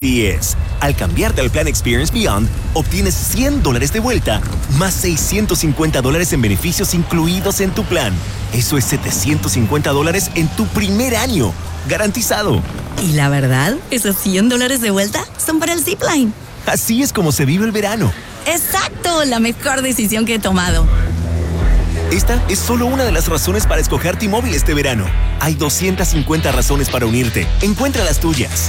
es. Al cambiarte al plan Experience Beyond, obtienes $100 de vuelta, más $650 en beneficios incluidos en tu plan. Eso es $750 en tu primer año. Garantizado. Y la verdad, esos $100 de vuelta son para el Zipline. Así es como se vive el verano. ¡Exacto! La mejor decisión que he tomado. Esta es solo una de las razones para escoger T-Mobile este verano. Hay 250 razones para unirte. Encuentra las tuyas.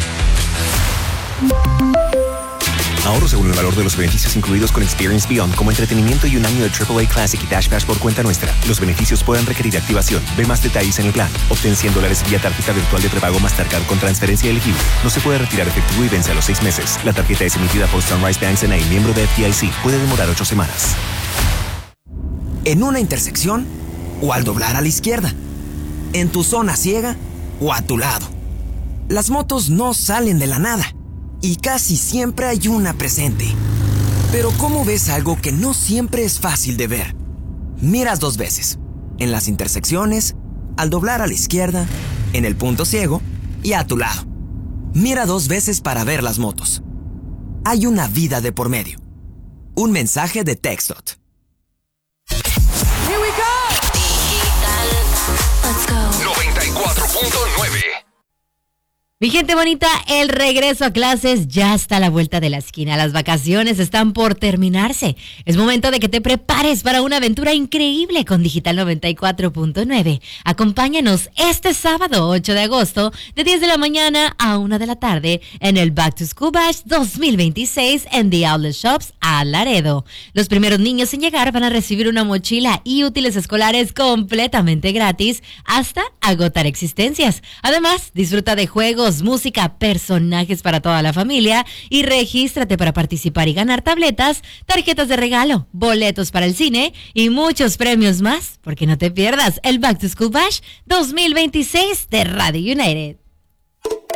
Ahorro según el valor de los beneficios incluidos con Experience Beyond, como entretenimiento y un año de AAA Classic y Dash Pass por cuenta nuestra. Los beneficios pueden requerir activación. Ve más detalles en el plan. Obtén $100 vía tarjeta virtual de prepago Mastercard con transferencia elegible. No se puede retirar efectivo y vence a los 6 meses. La tarjeta es emitida por Sunrise Banks N.A., miembro de FDIC. Puede demorar 8 semanas. En una intersección o al doblar a la izquierda. En tu zona ciega o a tu lado. Las motos no salen de la nada. Y casi siempre hay una presente. Pero ¿cómo ves algo que no siempre es fácil de ver? Miras 2 veces. En las intersecciones, al doblar a la izquierda, en el punto ciego y a tu lado. Mira 2 veces para ver las motos. Hay una vida de por medio. Un mensaje de TxDOT. Here we go. Digital. Let's go. 94.9. Mi gente bonita, el regreso a clases ya está a la vuelta de la esquina. Las vacaciones están por terminarse. Es momento de que te prepares para una aventura increíble con Digital 94.9. Acompáñanos este sábado 8 de agosto de 10 de la mañana a 1 de la tarde en el Back to School Bash 2026 en The Outlet Shops a Laredo. Los primeros niños en llegar van a recibir una mochila y útiles escolares completamente gratis hasta agotar existencias. Además, disfruta de juegos, música, personajes para toda la familia y regístrate para participar y ganar tabletas, tarjetas de regalo, boletos para el cine y muchos premios más, porque no te pierdas el Back to School Bash 2026 de Radio United.